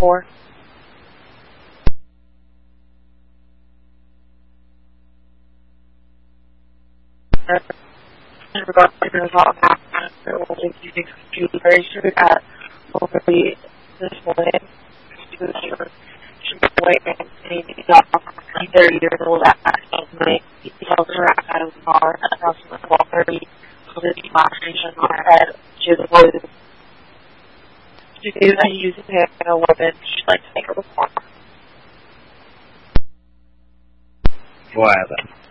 4. In regards to the assault action, there will be using some very sure that will be this morning. Should be waiting and 30 years old at night. Details are outside of the car at approximately 12:30. The flashing on her head. She is avoided. She knew that he used his hand and a weapon. She'd like to make a report. What happened?